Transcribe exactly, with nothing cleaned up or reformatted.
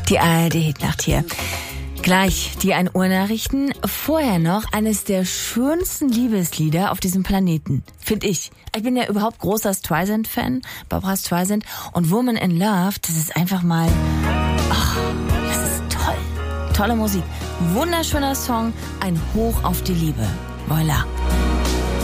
Die A R D-Hitnacht hier. Gleich die ein Uhr Nachrichten. Vorher noch eines der schönsten Liebeslieder auf diesem Planeten. Finde ich. Ich bin ja überhaupt großer Streisand-Fan. Barbra Streisand. Und Woman in Love, das ist einfach mal... Ach, das ist toll. Tolle Musik. Wunderschöner Song. Ein Hoch auf die Liebe. Voilà.